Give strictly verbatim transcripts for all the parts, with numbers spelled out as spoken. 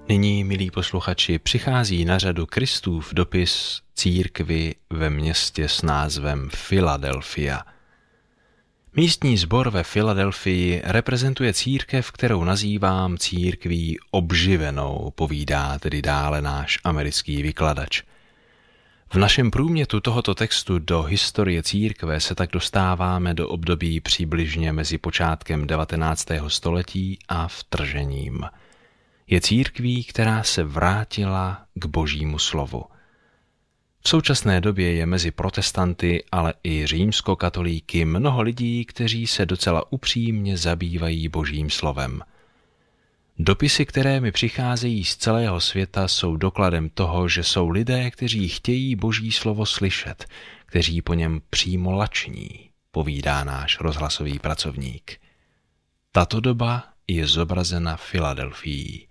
Nyní, milí posluchači, přichází na řadu Kristův dopis církvi ve městě s názvem Filadelfia. Místní sbor ve Filadelfii reprezentuje církev, kterou nazývám církví obživenou, povídá tedy dále náš americký vykladač. V našem průmětu tohoto textu do historie církve se tak dostáváme do období přibližně mezi počátkem devatenáctého století a vtržením. Je církví, která se vrátila k Božímu slovu. V současné době je mezi protestanty, ale i římskokatolíky mnoho lidí, kteří se docela upřímně zabývají Božím slovem. Dopisy, které mi přicházejí z celého světa, jsou dokladem toho, že jsou lidé, kteří chtějí Boží slovo slyšet, kteří po něm přímo lační, povídá náš rozhlasový pracovník. Tato doba je zobrazena Filadelfií.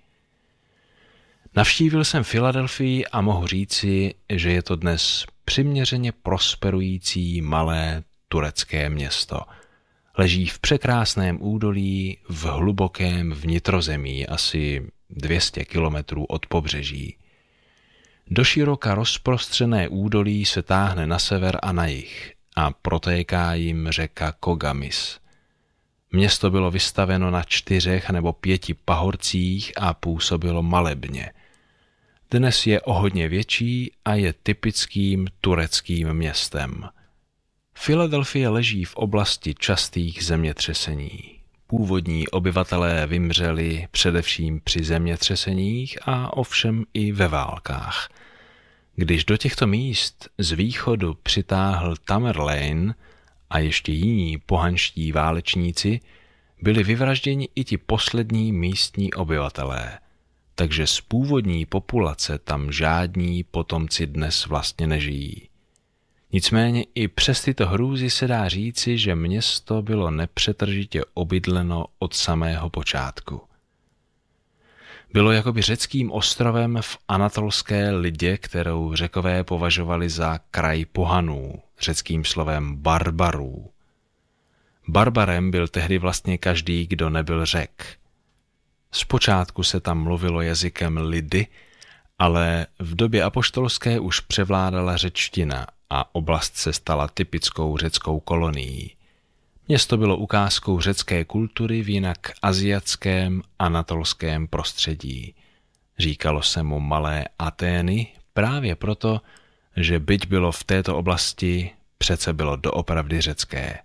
Navštívil jsem Filadelfii a mohu říci, že je to dnes přiměřeně prosperující malé turecké město. Leží v překrásném údolí v hlubokém vnitrozemí, asi dvě stě kilometrů od pobřeží. Doširoka rozprostřené údolí se táhne na sever a na jih a protéká jim řeka Kogamis. Město bylo vystaveno na čtyřech nebo pěti pahorcích a působilo malebně. Dnes je o hodně větší a je typickým tureckým městem. Filadelfie leží v oblasti častých zemětřesení. Původní obyvatelé vymřeli především při zemětřeseních a ovšem i ve válkách. Když do těchto míst z východu přitáhl Tamerlane a ještě jiní pohanští válečníci, byli vyvražděni i ti poslední místní obyvatelé. Takže z původní populace tam žádní potomci dnes vlastně nežijí. Nicméně i přes tyto hrůzy se dá říci, že město bylo nepřetržitě obydleno od samého počátku. Bylo jakoby řeckým ostrovem v anatolské lidě, kterou Řekové považovali za kraj pohanů, řeckým slovem barbarů. Barbarem byl tehdy vlastně každý, kdo nebyl Řek. Zpočátku se tam mluvilo jazykem lidy, ale v době apoštolské už převládala řečtina a oblast se stala typickou řeckou kolonií. Město bylo ukázkou řecké kultury v jinak asiatském anatolském prostředí. Říkalo se mu Malé Atény právě proto, že byť bylo v této oblasti, přece bylo doopravdy řecké.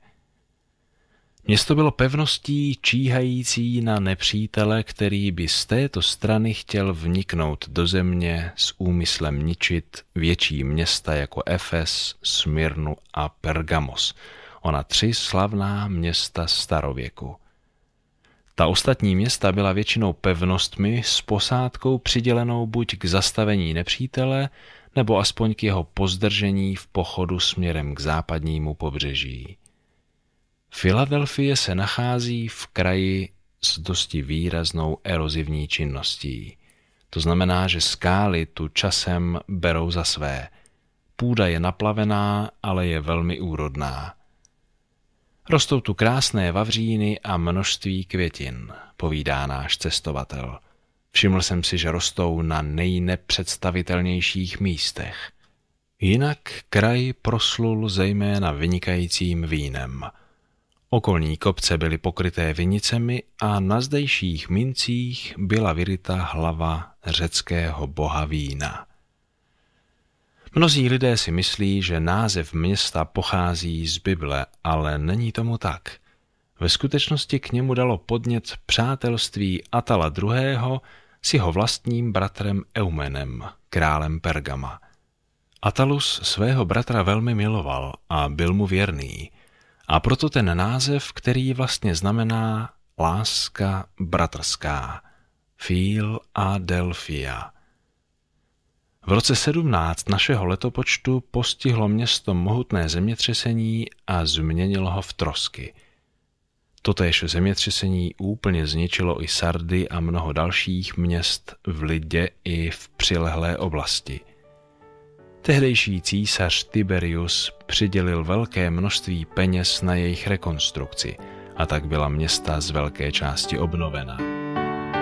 Město bylo pevností číhající na nepřítele, který by z této strany chtěl vniknout do země s úmyslem ničit větší města jako Efes, Smyrnu a Pergamos, ona tři slavná města starověku. Ta ostatní města byla většinou pevnostmi s posádkou přidělenou buď k zastavení nepřítele, nebo aspoň k jeho pozdržení v pochodu směrem k západnímu pobřeží. Filadelfie se nachází v kraji s dosti výraznou erozivní činností. To znamená, že skály tu časem berou za své. Půda je naplavená, ale je velmi úrodná. Rostou tu krásné vavříny a množství květin, povídá náš cestovatel. Všiml jsem si, že rostou na nejnepředstavitelnějších místech. Jinak kraj proslul zejména vynikajícím vínem. Okolní kopce byly pokryté vinicemi a na zdejších mincích byla vyryta hlava řeckého boha vína. Mnozí lidé si myslí, že název města pochází z Bible, ale není tomu tak. Ve skutečnosti k němu dalo podnět přátelství Atala druhého. s jeho vlastním bratrem Eumenem, králem Pergama. Atalus svého bratra velmi miloval a byl mu věrný, a proto ten název, který vlastně znamená láska bratrská, Filadelfia. V roce sedmnáct našeho letopočtu postihlo město mohutné zemětřesení a změnilo ho v trosky. Totéž zemětřesení úplně zničilo i Sardy a mnoho dalších měst v Lidě i v přilehlé oblasti. Tehdejší císař Tiberius přidělil velké množství peněz na jejich rekonstrukci a tak byla města z velké části obnovena.